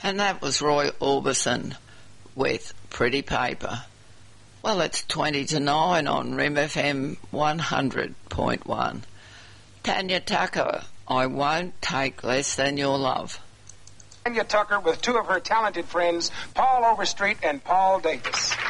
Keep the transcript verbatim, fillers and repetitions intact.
And that was Roy Orbison with Pretty Paper. Well, it's twenty to nine on R I M F M one hundred point one. Tanya Tucker, I Won't Take Less Than Your Love. Tanya Tucker with two of her talented friends, Paul Overstreet and Paul Davis.